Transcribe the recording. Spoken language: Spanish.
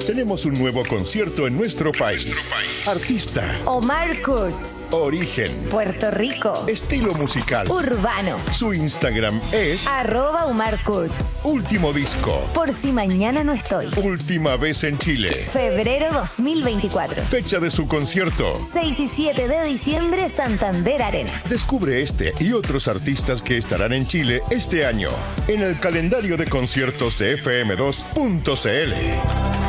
Tenemos un nuevo concierto en nuestro país. Artista. Omar Kurtz. Origen. Puerto Rico. Estilo musical. Urbano. Su Instagram es @Omar Kurtz. Último disco. Por si mañana no estoy. Última vez en Chile. Febrero 2024. Fecha de su concierto. 6 y 7 de diciembre, Santander Arena. Descubre este y otros artistas que estarán en Chile este año en el calendario de conciertos de fm2.cl.